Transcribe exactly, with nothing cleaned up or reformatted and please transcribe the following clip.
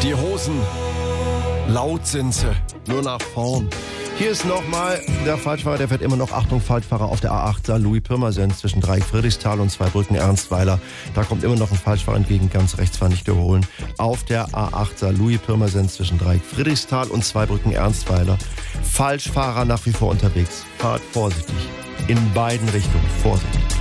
Die Hosen, laut sind sie, nur nach vorn. Hier ist nochmal der Falschfahrer, der fährt immer noch, Achtung, Falschfahrer auf der A acht, Louis-Pirmasens zwischen Dreieck Friedrichsthal und Zweibrücken Ernstweiler. Da kommt immer noch ein Falschfahrer entgegen, ganz rechts fahren, nicht überholen. Auf der A acht, Louis-Pirmasens zwischen Dreieck Friedrichsthal und Zweibrücken Ernstweiler. Falschfahrer nach wie vor unterwegs. Fahrt vorsichtig. In beiden Richtungen. Vorsichtig.